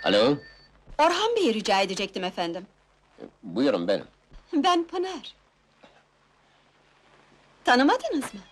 Alo, Orhan Bey'i rica edecektim efendim. buyurun benim. Ben Pınar. Tanımadınız mı?